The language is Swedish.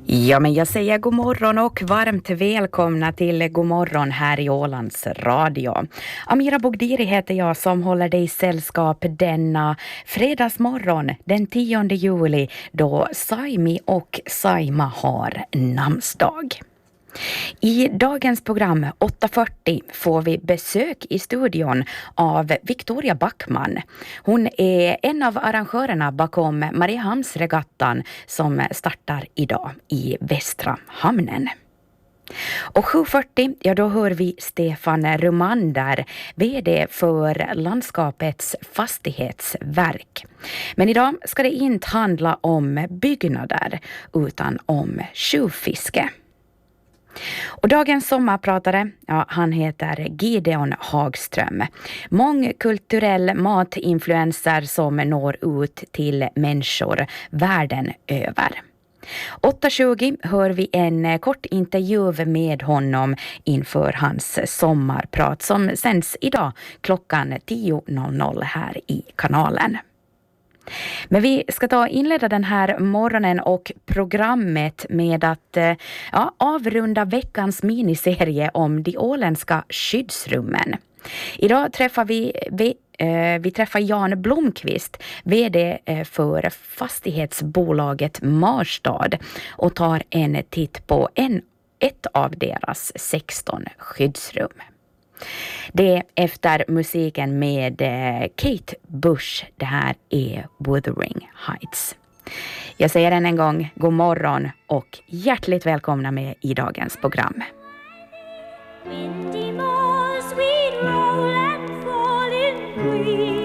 Ja, men jag säger god morgon och varmt välkomna till God morgon här i Ålands radio. Amira Bogdiri heter jag som håller dig i sällskap denna fredagsmorgon den 10 juli då Saimi och Saima har namnsdag. I dagens program 8.40 får vi besök i studion av Victoria Backman. Hon är en av arrangörerna bakom Mariehamnsregattan som startar idag i Västra hamnen. Och 7.40, ja då hör vi Stefan Rumander, vd för Landskapets fastighetsverk. Men idag ska det inte handla om byggnader utan om tjuvfiske. Och dagens sommarpratare, ja, han heter Gideon Hagström. Mångkulturell matinfluencer som når ut till människor världen över. 8.20 hör vi en kort intervju med honom inför hans sommarprat som sänds idag klockan 10.00 här i kanalen. Men vi ska inleda den här morgonen och programmet med att avrunda veckans miniserie om de åländska skyddsrummen. Idag träffar vi träffar Jan Blomqvist, vd för fastighetsbolaget Marstad och tar en titt på ett av deras 16 skyddsrum. Det är efter musiken med Kate Bush. Det här är Wuthering Heights. Jag säger än en gång god morgon och hjärtligt välkomna med i dagens program. Windy moors, we'd roll and fall in green.